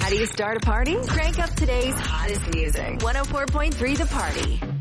How do you start a party? Crank up today's hottest music. 104.3 The Party.